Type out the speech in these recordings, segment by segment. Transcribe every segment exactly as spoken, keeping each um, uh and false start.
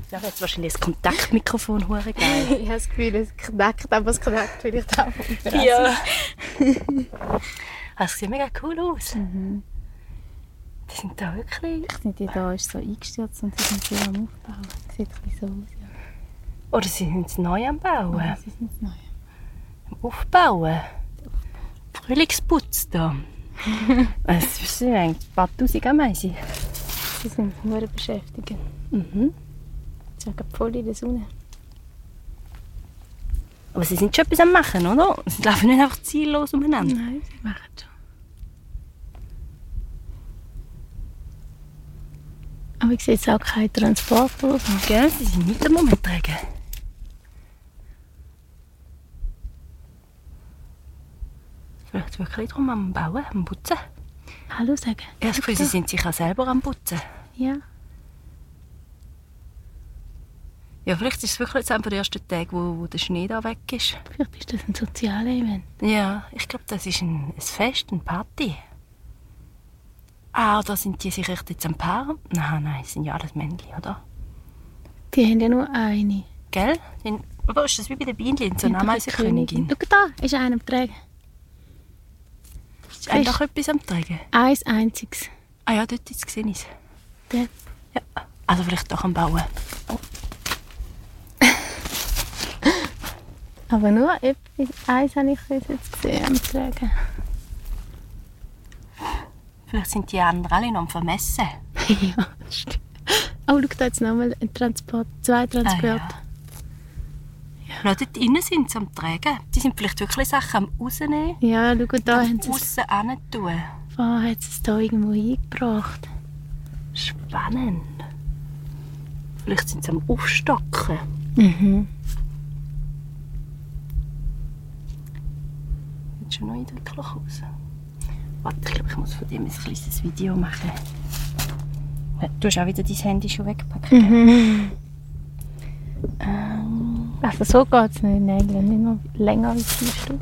Ja, jetzt wahrscheinlich das Kontaktmikrofon hure geil. Ich habe das Gefühl, es knackt, aber es knackt vielleicht auch. Ja. Es sieht mega cool aus. Mhm. Die sind da wirklich... Ich finde, die da ist so eingestürzt und sie sind sehr am Aufbauen. Sieht ein bisschen so aus, ja. Oder sie sind es neu am Bauen. Oh, sie sind neu. Am Aufbauen. Frühlingsputz da. Es sind eigentlich ein paar Tausend Ameisen. Sie sind nur beschäftigt. Mhm. Sie sind gerade voll in der Sonne. Aber sie sind schon etwas am Machen, oder? Sie laufen nicht einfach ziellos umeinander. Nein, sie machen schon. Aber ich sehe jetzt auch keinen Transport oder so. Gell? Sie sind nicht am Umtragen. Vielleicht wirklich darum am Bauen, am Putzen. Hallo sagen. Ich habe das Gefühl, sie sind sich auch selber am Putzen. Ja. Ja, vielleicht ist es wirklich jetzt einfach der erste Tag, wo, wo der Schnee da weg ist. Vielleicht ist das ein soziales Event. Ja, ich glaube, das ist ein, ein Fest, eine Party. Ah, da sind die sich echt jetzt am Paaren? Nein, nein, das sind ja alles Männchen, oder? Die haben ja nur eine. Gell? Den, aber ist das wie bei den Bienen, so eine Ameisenkönigin? Schau, da ist einer am Tragen. Ist einer doch etwas am Tragen? Eins einziges. Ah ja, dort ist es gesehen. Der. Ja, also vielleicht doch am Bauen. Oh. Aber nur etwas, eins habe ich jetzt gesehen am Tragen. Vielleicht sind die anderen alle noch am Vermessen. Ja, stimmt. Oh, schau, da jetzt nochmal ein Transport, zwei Transporte. Ah, ja. Ja. Dort innen sind sie am Tragen. Die sind vielleicht wirklich Sachen am rausnehmen. Ja, schau, da haben sie es. Aussen hin tun. Oh, hat sie es da irgendwo hingebracht. Spannend. Vielleicht sind sie am Aufstocken. Mhm. Sieht schon noch eindrücklich aus. Warte, ich glaube, ich muss von dem ein kleines Video machen. Du hast auch wieder dein Handy schon weggepackt. Mhm. Ähm, Also so geht es nicht in England, nicht noch länger als vier Stunden.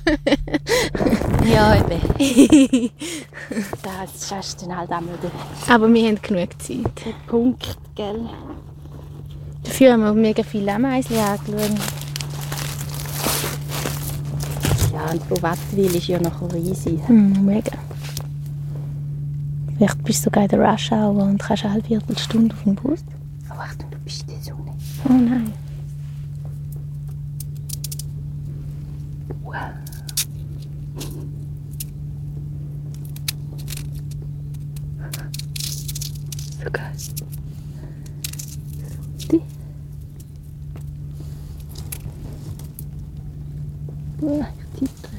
ja, eben. Das ist dann halt einmal der, Aber wir haben genug Zeit. der Punkt, gell? Dafür haben wir mega viele Ameisen angeschaut. Ja, und wo Wattwil ist ja noch riesig. Mhm, mega. Vielleicht bist du sogar in der Rush Hour und kannst eine halbe Viertelstunde auf den Bus. Oh, Achtung, du bist in der Sonne. Oh nein. Wow. So geil. Die. Oh, ich tippe.